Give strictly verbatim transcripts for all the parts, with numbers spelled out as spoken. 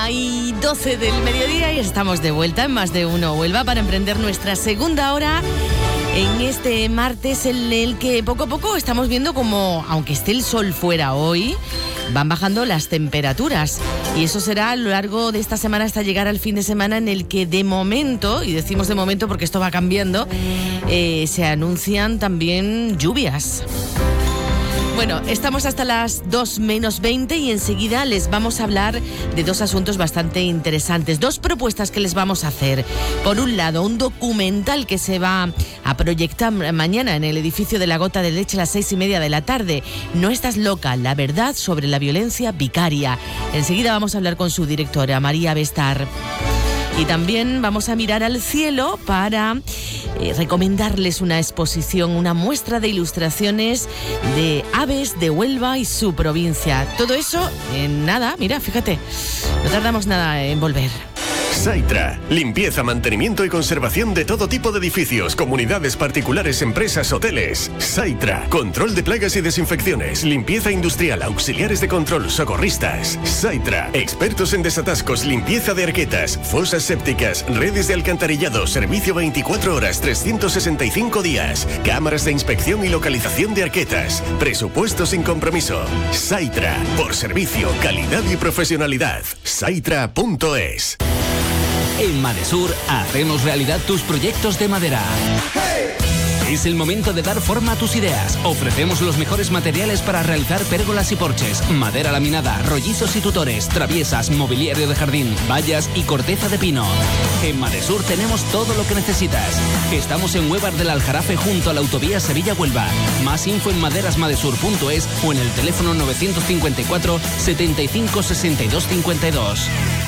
Hay doce del mediodía y estamos de vuelta en Más de Uno Huelva para emprender nuestra segunda hora en este martes en el que poco a poco estamos viendo como, aunque esté el sol fuera hoy, van bajando las temperaturas y eso será a lo largo de esta semana hasta llegar al fin de semana en el que de momento, y decimos de momento porque esto va cambiando, eh, se anuncian también lluvias. Bueno, estamos hasta las dos menos veinte y enseguida les vamos a hablar de dos asuntos bastante interesantes. Dos propuestas que les vamos a hacer. Por un lado, un documental que se va a proyectar mañana en el edificio de la Gota de Leche a las seis y media de la tarde. No estás loca, la verdad sobre la violencia vicaria. Enseguida vamos a hablar con su directora, María Bestar. Y también vamos a mirar al cielo para eh, recomendarles una exposición, una muestra de ilustraciones de aves de Huelva y su provincia. Todo eso en nada, mira, fíjate, no tardamos nada en volver. Saitra, limpieza, mantenimiento y conservación de todo tipo de edificios, comunidades particulares, empresas, hoteles. Saitra, control de plagas y desinfecciones, limpieza industrial, auxiliares de control, socorristas. Saitra, expertos en desatascos, limpieza de arquetas, fosas sépticas, redes de alcantarillado, servicio veinticuatro horas, trescientos sesenta y cinco días, cámaras de inspección y localización de arquetas, presupuesto sin compromiso. Saitra, por servicio, calidad y profesionalidad. Saitra punto es. En Madesur hacemos realidad tus proyectos de madera. ¡Hey! Es el momento de dar forma a tus ideas. Ofrecemos los mejores materiales para realizar pérgolas y porches, madera laminada, rollizos y tutores, traviesas, mobiliario de jardín, vallas y corteza de pino. En Madesur tenemos todo lo que necesitas. Estamos en Huevar del Aljarafe junto a la autovía Sevilla-Huelva. Más info en maderasmadesur punto es o en el teléfono novecientos cincuenta y cuatro, setenta y cinco, sesenta y dos cincuenta y dos.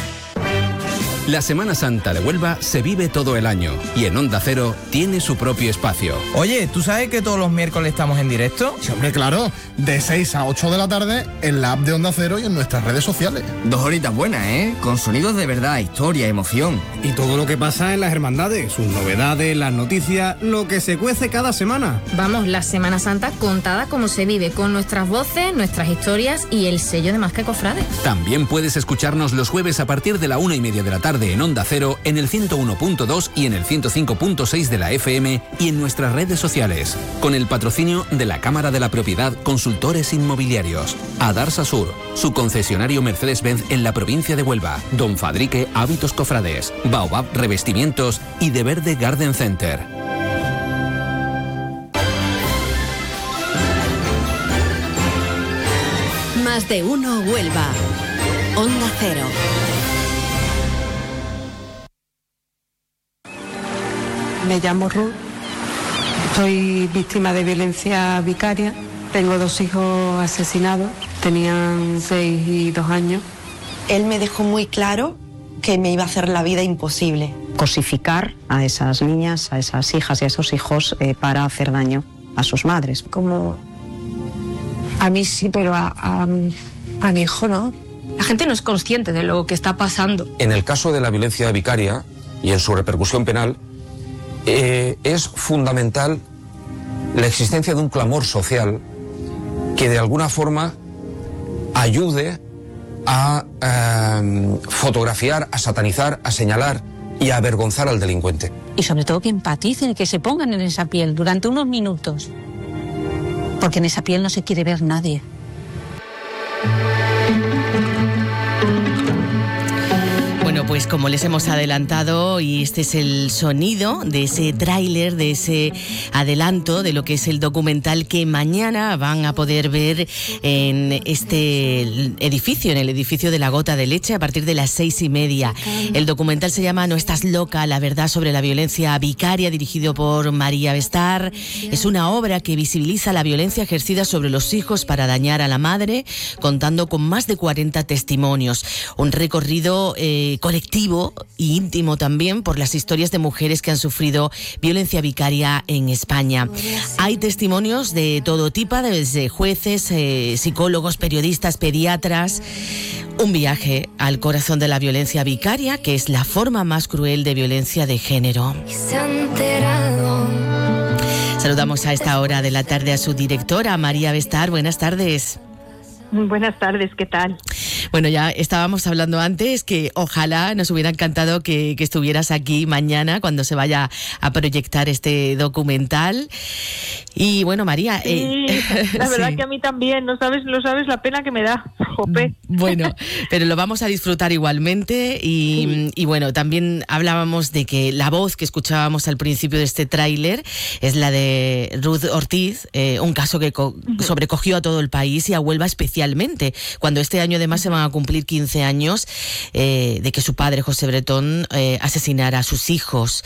La Semana Santa de Huelva se vive todo el año y en Onda Cero tiene su propio espacio. Oye, ¿tú sabes que todos los miércoles estamos en directo? Sí, hombre, claro. De seis a ocho de la tarde en la app de Onda Cero y en nuestras redes sociales. Dos horitas buenas, ¿eh? Con sonidos de verdad, historia, emoción. Y todo lo que pasa en las hermandades, sus novedades, las noticias, lo que se cuece cada semana. Vamos, la Semana Santa contada como se vive, con nuestras voces, nuestras historias y el sello de Más que Cofrades. También puedes escucharnos los jueves a partir de la una y media de la tarde en Onda Cero, en el ciento uno punto dos y en el ciento cinco punto seis de la F M y en nuestras redes sociales, con el patrocinio de la Cámara de la Propiedad Consultores Inmobiliarios, Adarsa Sur, su concesionario Mercedes-Benz en la provincia de Huelva, Don Fadrique Hábitos Cofrades, Baobab Revestimientos y De Verde Garden Center. Más de Uno Huelva, Onda Cero. Me llamo Ruth, soy víctima de violencia vicaria, tengo dos hijos asesinados, tenían seis y dos años. Él me dejó muy claro que me iba a hacer la vida imposible. Cosificar a esas niñas, a esas hijas y a esos hijos eh, para hacer daño a sus madres. Como a mí sí, pero a, a, a mi hijo no. La gente no es consciente de lo que está pasando. En el caso de la violencia vicaria y en su repercusión penal, Eh, es fundamental la existencia de un clamor social que de alguna forma ayude a eh, fotografiar, a satanizar, a señalar y a avergonzar al delincuente. Y sobre todo que empaticen y que se pongan en esa piel durante unos minutos, porque en esa piel no se quiere ver nadie. Bueno, pues como les hemos adelantado, y este es el sonido de ese tráiler, de ese adelanto de lo que es el documental que mañana van a poder ver en este edificio, en el edificio de la Gota de Leche, a partir de las seis y media. El documental se llama No estás loca, la verdad sobre la violencia vicaria, dirigido por María Bestar. Es una obra que visibiliza la violencia ejercida sobre los hijos para dañar a la madre, contando con más de cuarenta testimonios. Un recorrido eh, colectivo e íntimo también por las historias de mujeres que han sufrido violencia vicaria en España. Hay testimonios de todo tipo, desde jueces, eh, psicólogos, periodistas, pediatras. Un viaje al corazón de la violencia vicaria, que es la forma más cruel de violencia de género. Saludamos a esta hora de la tarde a su directora, María Bestar. Buenas tardes. Buenas tardes, ¿qué tal? Bueno, ya estábamos hablando antes que ojalá nos hubiera encantado que, que estuvieras aquí mañana cuando se vaya a proyectar este documental. Y bueno, María... Sí, eh, la verdad sí. que a mí también, no sabes, no sabes la pena que me da, jope. Bueno, pero lo vamos a disfrutar igualmente y, sí. y bueno, también hablábamos de que la voz que escuchábamos al principio de este tráiler es la de Ruth Ortiz, eh, un caso que co- sobrecogió a todo el país y a Huelva especialmente, cuando este año además se van a cumplir quince años eh, de que su padre, José Bretón, eh, asesinara a sus hijos.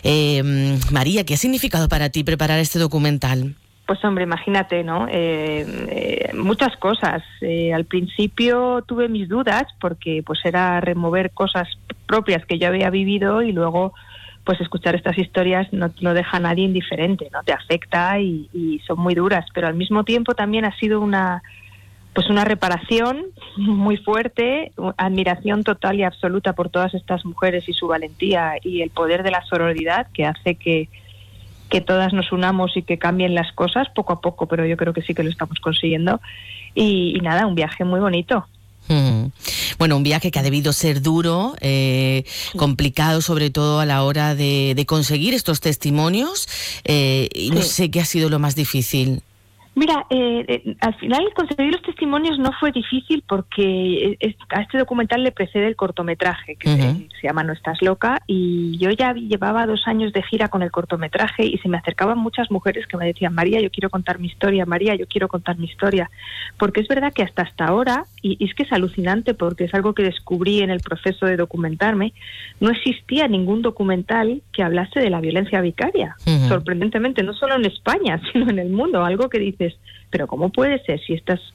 Eh, María, ¿qué ha significado para ti preparar este documental? Pues hombre, imagínate, ¿no? Eh, eh, muchas cosas. Eh, al principio tuve mis dudas porque pues era remover cosas propias que yo había vivido y luego pues escuchar estas historias no, no deja a nadie indiferente, ¿no? Te afecta y, y son muy duras, pero al mismo tiempo también ha sido una pues una reparación muy fuerte, admiración total y absoluta por todas estas mujeres y su valentía y el poder de la sororidad que hace que que todas nos unamos y que cambien las cosas poco a poco, pero yo creo que sí que lo estamos consiguiendo. Y, y nada, un viaje muy bonito. Mm. Bueno, un viaje que ha debido ser duro, eh, sí. complicado sobre todo a la hora de, de conseguir estos testimonios, eh, y no sí. sé qué ha sido lo más difícil. Mira, eh, eh, al final conseguir los testimonios no fue difícil porque es, a este documental le precede el cortometraje que uh-huh. se, se llama No estás loca, y yo ya llevaba dos años de gira con el cortometraje y se me acercaban muchas mujeres que me decían: María, yo quiero contar mi historia, María, yo quiero contar mi historia, porque es verdad que hasta hasta ahora, y, y es que es alucinante porque es algo que descubrí en el proceso de documentarme, no existía ningún documental que hablase de la violencia vicaria, uh-huh. sorprendentemente, no solo en España, sino en el mundo, algo que dice pero ¿cómo puede ser si esta es,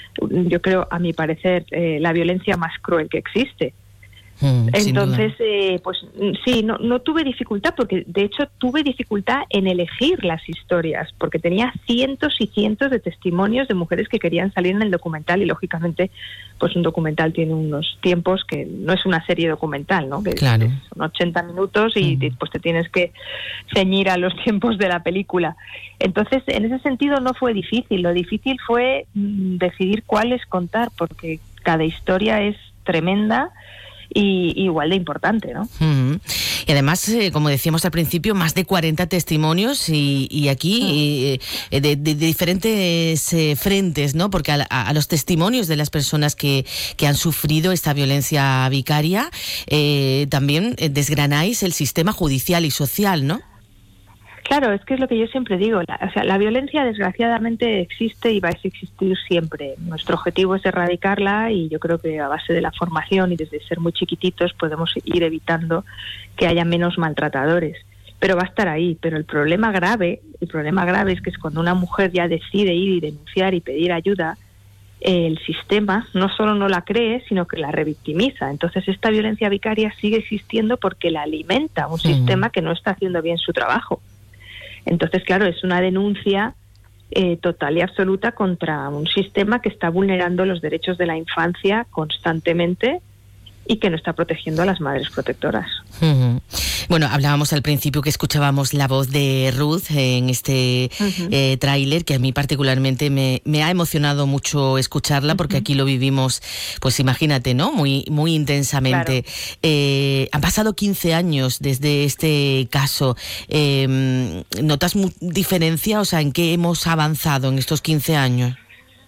yo creo, a mi parecer, eh, la violencia más cruel que existe? Mm, Entonces, eh, pues sí, no, no tuve dificultad, porque de hecho tuve dificultad en elegir las historias, porque tenía cientos y cientos de testimonios de mujeres que querían salir en el documental y lógicamente pues un documental tiene unos tiempos que no es una serie documental, ¿no? Que claro. son ochenta minutos y mm. pues te tienes que ceñir a los tiempos de la película. Entonces, en ese sentido no fue difícil, lo difícil fue mm, decidir cuáles contar, porque cada historia es tremenda y igual de importante, ¿no? Uh-huh. Y además, eh, como decíamos al principio, más de cuarenta testimonios y, y aquí uh-huh. eh, de, de, de diferentes eh, frentes, ¿no? Porque a, a, a los testimonios de las personas que, que han sufrido esta violencia vicaria, eh, también eh, desgranáis el sistema judicial y social, ¿no? Claro, es que es lo que yo siempre digo, la, o sea, la violencia desgraciadamente existe y va a existir siempre. Nuestro objetivo es erradicarla y yo creo que a base de la formación y desde ser muy chiquititos podemos ir evitando que haya menos maltratadores. Pero va a estar ahí, pero el problema grave, el problema grave es que es cuando una mujer ya decide ir y denunciar y pedir ayuda, el sistema no solo no la cree, sino que la revictimiza. Entonces esta violencia vicaria sigue existiendo porque la alimenta un sistema que no está haciendo bien su trabajo. Entonces, claro, es una denuncia eh, total y absoluta contra un sistema que está vulnerando los derechos de la infancia constantemente y que no está protegiendo a las madres protectoras. Uh-huh. Bueno, hablábamos al principio que escuchábamos la voz de Ruth en este uh-huh. eh, tráiler, que a mí particularmente me, me ha emocionado mucho escucharla, porque uh-huh. aquí lo vivimos, pues imagínate, ¿no? Muy, muy intensamente. Claro. Eh, han pasado quince años desde este caso. Eh, ¿Notas mu- diferencia? O sea, ¿en qué hemos avanzado en estos quince años?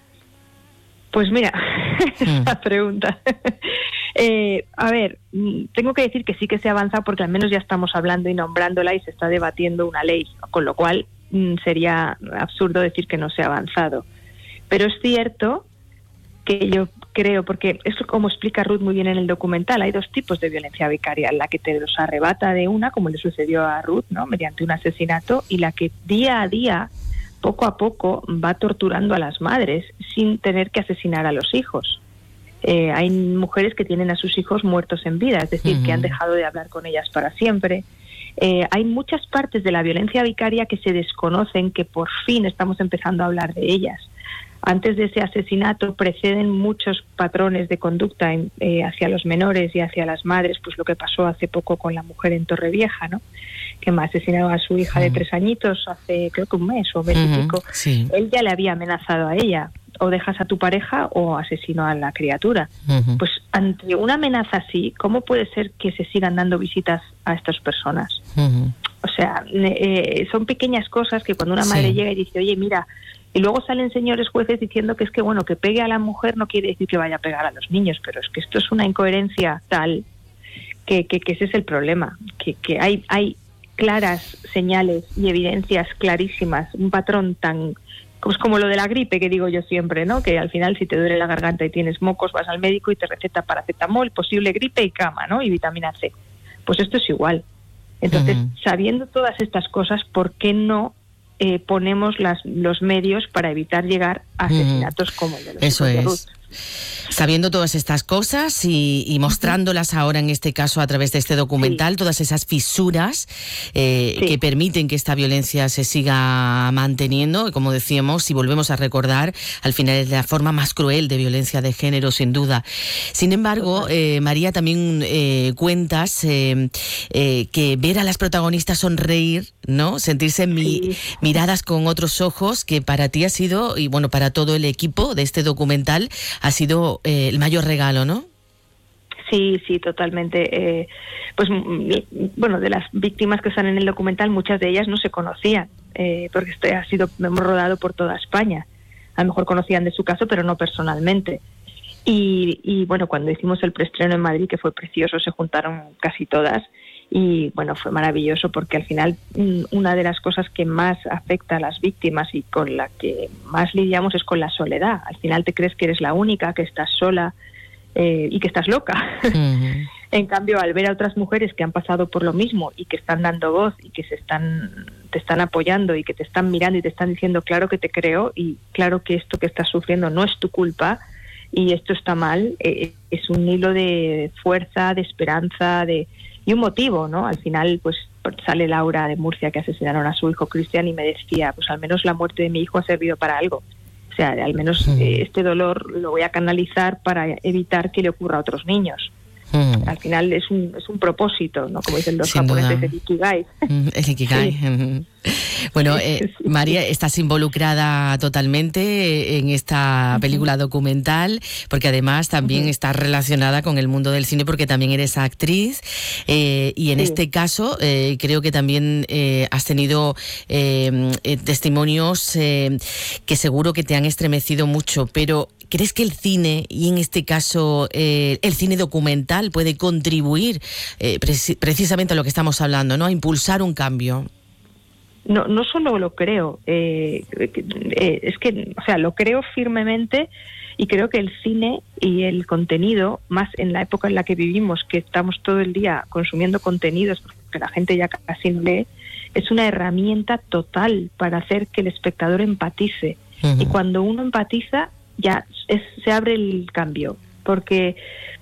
Pues mira, mm. la pregunta. eh, a ver, tengo que decir que sí que se ha avanzado porque al menos ya estamos hablando y nombrándola y se está debatiendo una ley, con lo cual mm, sería absurdo decir que no se ha avanzado. Pero es cierto que yo creo, porque es como explica Ruth muy bien en el documental, hay dos tipos de violencia vicaria, la que te los arrebata de una, como le sucedió a Ruth, ¿no? Mediante un asesinato, y la que día a día, poco a poco, va torturando a las madres sin tener que asesinar a los hijos. Eh, hay mujeres que tienen a sus hijos muertos en vida, es decir, uh-huh. que han dejado de hablar con ellas para siempre. Eh, hay muchas partes de la violencia vicaria que se desconocen, que por fin estamos empezando a hablar de ellas. Antes de ese asesinato preceden muchos patrones de conducta en, eh, hacia los menores y hacia las madres, pues lo que pasó hace poco con la mujer en Torrevieja, ¿no? Que me asesinó a su hija uh-huh. de tres añitos hace creo que un mes o mes uh-huh. y pico. Sí. Él ya le había amenazado a ella. o dejas a tu pareja o asesino a la criatura. Uh-huh. Pues ante una amenaza así, ¿cómo puede ser que se sigan dando visitas a estas personas? Uh-huh. O sea, eh, son pequeñas cosas que cuando una sí. madre llega y dice, oye, mira, y luego salen señores jueces diciendo que es que, bueno, que pegue a la mujer no quiere decir que vaya a pegar a los niños, pero es que esto es una incoherencia tal que, que, que ese es el problema, que, que hay, hay claras señales y evidencias clarísimas, un patrón tan... Pues como lo de la gripe que digo yo siempre, ¿no? Que al final si te duele la garganta y tienes mocos vas al médico y te receta paracetamol, posible gripe y cama, ¿no? Y vitamina C. Pues esto es igual. Entonces, uh-huh. sabiendo todas estas cosas, ¿por qué no eh, ponemos las, los medios para evitar llegar a asesinatos uh-huh. como el de los Eso hijos de es. Ruth? Sabiendo todas estas cosas y, y mostrándolas ahora en este caso a través de este documental, sí. todas esas fisuras eh, sí. que permiten que esta violencia se siga manteniendo, como decíamos, si volvemos a recordar, al final es la forma más cruel de violencia de género, sin duda. Sin embargo, eh, María, también eh, cuentas eh, eh, que ver a las protagonistas sonreír, ¿no? Sentirse mi, sí. miradas con otros ojos, que para ti ha sido, y bueno, para todo el equipo de este documental, ha sido eh, el mayor regalo, ¿no? Sí, sí, totalmente. Eh, pues bueno, de las víctimas que están en el documental, muchas de ellas no se conocían, eh, porque este ha sido, hemos rodado por toda España. A lo mejor conocían de su caso, pero no personalmente. Y, y bueno, cuando hicimos el preestreno en Madrid, que fue precioso, se juntaron casi todas. Y bueno, fue maravilloso porque al final una de las cosas que más afecta a las víctimas y con la que más lidiamos es con la soledad. Al final te crees que eres la única, que estás sola eh, y que estás loca. Uh-huh. En cambio, al ver a otras mujeres que han pasado por lo mismo y que están dando voz y que se están te están apoyando y que te están mirando y te están diciendo claro que te creo y claro que esto que estás sufriendo no es tu culpa y esto está mal, eh, es un hilo de fuerza, de esperanza, de y un motivo, ¿no? Al final, pues sale Laura de Murcia, que asesinaron a su hijo Cristian, y me decía, pues al menos la muerte de mi hijo ha servido para algo. O sea, al menos eh, este dolor lo voy a canalizar para evitar que le ocurra a otros niños. Mm. Al final es un, es un propósito, ¿no? Como dicen los Sin japoneses, duda. el Ikigai. Mm, el Ikigai. Sí. Bueno, eh, sí. María, estás involucrada totalmente en esta uh-huh. película documental, porque además también uh-huh. estás relacionada con el mundo del cine, porque también eres actriz, eh, y en sí. este caso eh, creo que también eh, has tenido eh, eh, testimonios eh, que seguro que te han estremecido mucho, pero ¿crees que el cine, y en este caso eh, el cine documental, puede contribuir eh, pre- precisamente a lo que estamos hablando, ¿no? A impulsar un cambio? No, no solo lo creo, eh, eh, es que, o sea, lo creo firmemente y creo que el cine y el contenido, más en la época en la que vivimos, que estamos todo el día consumiendo contenidos, porque la gente ya casi no lee, es una herramienta total para hacer que el espectador empatice. Uh-huh. Y cuando uno empatiza, ya es, se abre el cambio, porque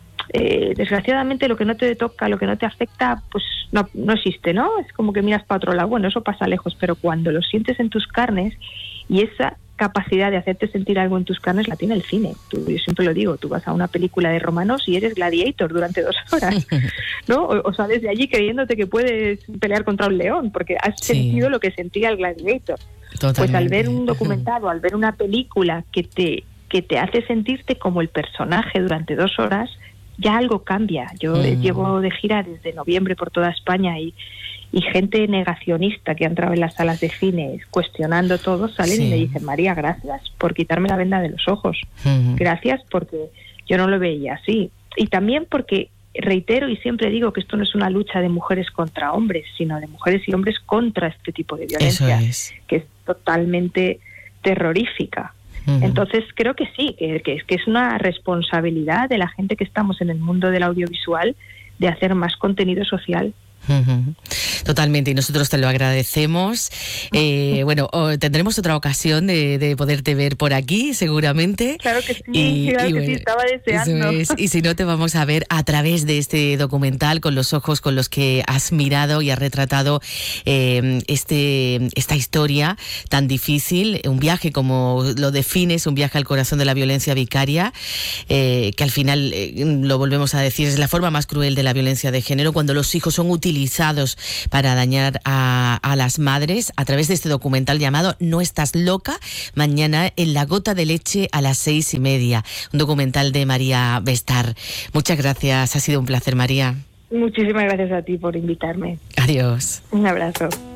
eh, desgraciadamente lo que no te toca, lo que no te afecta, pues no, no existe, ¿no? Es como que miras para otro lado, bueno, eso pasa lejos, pero cuando lo sientes en tus carnes, y esa capacidad de hacerte sentir algo en tus carnes la tiene el cine. Tú, yo siempre lo digo, tú vas a una película de romanos y eres Gladiator durante dos horas, ¿no? O, o sales de allí creyéndote que puedes pelear contra un león, porque has sí. sentido lo que sentía el Gladiator. Totalmente. Pues al ver un documental o al ver una película que te que te hace sentirte como el personaje durante dos horas, ya algo cambia. Yo mm. llevo de gira desde noviembre por toda España y, y gente negacionista que ha entrado en las salas de cine cuestionando todo, salen sí. y me dicen, María, gracias por quitarme la venda de los ojos. Mm. Gracias porque yo no lo veía así. Y también porque, reitero y siempre digo que esto no es una lucha de mujeres contra hombres, sino de mujeres y hombres contra este tipo de violencia, es. que es totalmente terrorífica. Entonces creo que sí, que, que, que es una responsabilidad de la gente que estamos en el mundo del audiovisual de hacer más contenido social. Uh-huh. Totalmente, y nosotros te lo agradecemos. Eh, bueno, oh, tendremos otra ocasión de, de poderte ver por aquí, seguramente. Claro que sí, y, claro y que bueno, sí, estaba deseando. Es, y si no, te vamos a ver a través de este documental, con los ojos con los que has mirado y has retratado eh, este, esta historia tan difícil, un viaje, como lo defines, un viaje al corazón de la violencia vicaria, eh, que al final, eh, lo volvemos a decir, es la forma más cruel de la violencia de género, cuando los hijos son utilizados utilizados para dañar a, a las madres a través de este documental llamado No estás loca, mañana en La Gota de Leche a las seis y media, un documental de María Bestar. Muchas gracias, ha sido un placer, María. Muchísimas gracias a ti por invitarme. Adiós. Un abrazo.